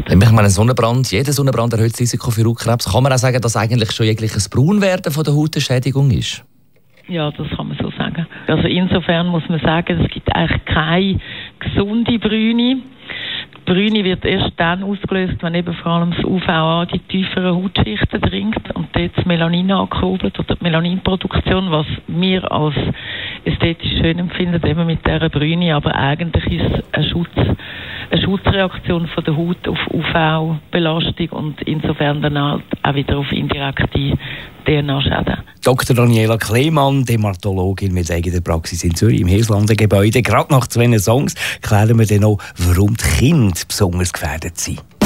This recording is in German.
Ich meine, jeder Sonnenbrand erhöht das Risiko für Hautkrebs. Kann man auch sagen, dass eigentlich schon jegliches Braunwerden von der Haut eine Schädigung ist? Ja, das kann man so sagen. Also insofern muss man sagen, es gibt eigentlich keine gesunde Bräune. Die Bräune wird erst dann ausgelöst, wenn eben vor allem das UVA die tieferen Hautschichten dringt und dort das Melanin ankurbelt oder die Melaninproduktion, was wir als ästhetisch schön empfinden, eben mit dieser Bräune. Aber eigentlich ist es eine Schutzreaktion von der Haut auf UV-Belastung und insofern dann halt auch wieder auf indirekte DNA-Schäden. Dr. Daniela Kleemann, Dermatologin mit eigener Praxis in Zürich im Hirslanden-Gebäude. Gerade nach 2 Songs klären wir dann noch, warum die Kinder besonders gefährdet sind.